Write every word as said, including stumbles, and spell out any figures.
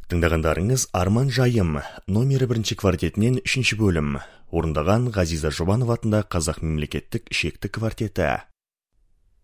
Тыңдағандарыңыз Арман Жайым, номері бірінші квартетінен үшінші бөлім. Орындаған Ғазиза Жұбанова атындағы Қазақ мемлекеттік шекті квартеті.